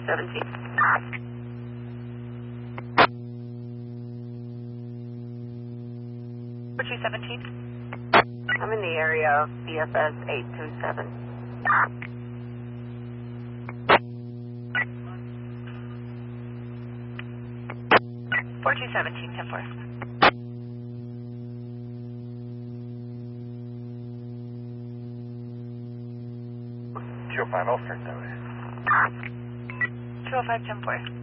4217. 4217. I'm in the area of BFS 827. 4217, 10-4. 205, I'll start that way. 205, 10-4.